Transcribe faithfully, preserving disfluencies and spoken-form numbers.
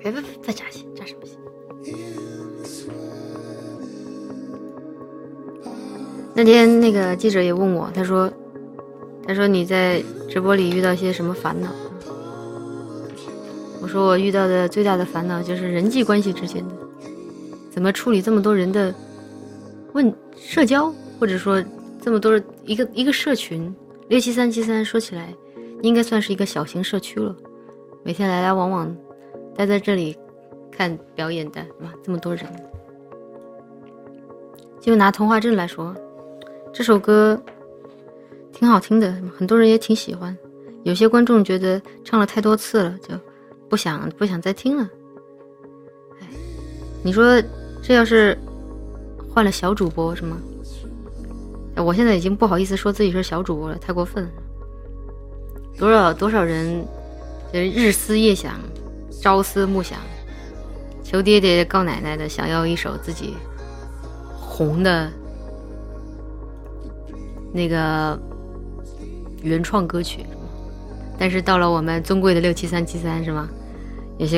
别别别别扎心，扎什么心？那天那个记者也问我，他说，他说你在直播里遇到些什么烦恼？我说我遇到的最大的烦恼就是人际关系之间的，怎么处理这么多人的问社交，或者说这么多一个一个社群，六七三七三说起来应该算是一个小型社区了，每天来来往往待在这里看表演的哇，这么多人。就拿童话镇来说，这首歌挺好听的，很多人也挺喜欢，有些观众觉得唱了太多次了，就不想不想再听了。哎，你说这要是换了小主播是吗？我现在已经不好意思说自己是小主播了，太过分了。多少多少人就是日思夜想，朝思暮想，求爹爹告奶奶的想要一首自己红的那个原创歌曲，但是到了我们尊贵的六七三七三是吗？